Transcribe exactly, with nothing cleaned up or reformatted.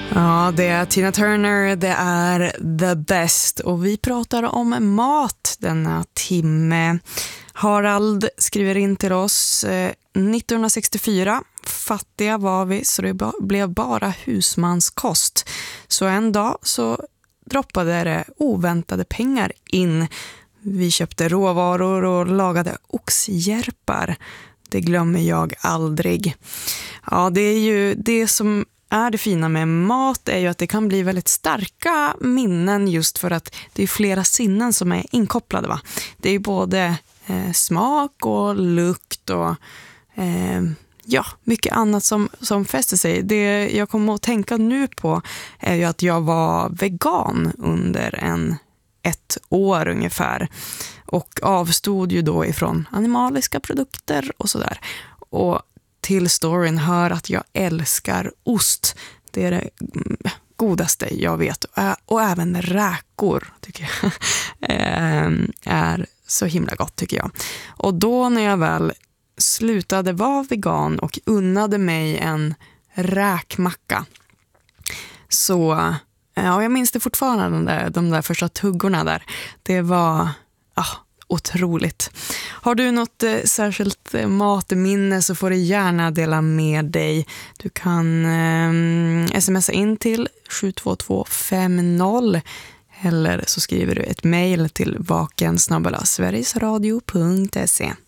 Ja, det är Tina Turner, det är The Best och vi pratar om mat denna timme. Harald skriver in till oss eh, nittonhundrasextiofyra, fattiga var vi så det ba- blev bara husmanskost. Så en dag så droppade det oväntade pengar in. Vi köpte råvaror och lagade oxjärpar. Det glömmer jag aldrig. Ja, det är ju det som är det fina med mat är ju att det kan bli väldigt starka minnen just för att det är flera sinnen som är inkopplade, va? Det är ju både eh, smak och lukt och eh, ja, mycket annat som, som fäster sig. Det jag kommer att tänka nu på är ju att jag var vegan under en ett år ungefär och avstod ju då ifrån animaliska produkter och sådär. Och till storyn hör att jag älskar ost. Det är det godaste jag vet. Och även räkor tycker jag är så himla gott tycker jag. Och då när jag väl slutade vara vegan och unnade mig en räkmacka så ja, jag minns det fortfarande de där, de där första tuggorna där. Det var ja, otroligt. Har du något eh, särskilt eh, matminne så får du gärna dela med dig. Du kan eh, smsa in till sju två två fem noll eller så skriver du ett mejl till vaken snabel-a sverigesradio punkt se.